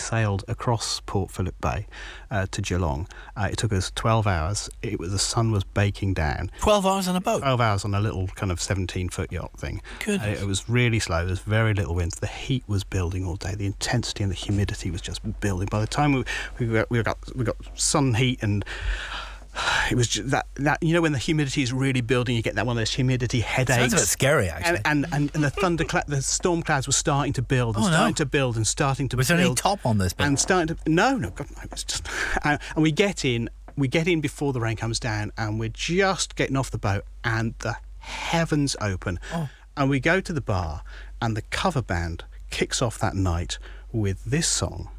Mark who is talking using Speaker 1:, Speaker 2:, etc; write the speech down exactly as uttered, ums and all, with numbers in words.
Speaker 1: sailed across Port Phillip Bay uh, to Geelong. Uh, it took us twelve hours. It was, the sun was baking down.
Speaker 2: twelve hours on a boat?
Speaker 1: twelve hours on a little kind of seventeen-foot yacht thing.
Speaker 2: Goodness.
Speaker 1: Uh, it was really slow. There was very little wind. The heat was building all day. The intensity and the humidity was just building. By the time we, we, got, we, got, we got sun heat, and it was just that, that, you know, when the humidity is really building, you get that one of those humidity headaches.
Speaker 2: Sounds a bit scary, actually.
Speaker 1: And, and, and, and the thunder, cla- the storm clouds were starting to build and
Speaker 2: Oh, no.
Speaker 1: starting to build and starting to
Speaker 2: Was
Speaker 1: build.
Speaker 2: there any top on this boat?
Speaker 1: And starting to, no, no, God, no, it was just, and, and we get in, we get in before the rain comes down, and we're just getting off the boat, and the heavens open.
Speaker 2: Oh.
Speaker 1: And we go to the bar, and the cover band kicks off that night with this song.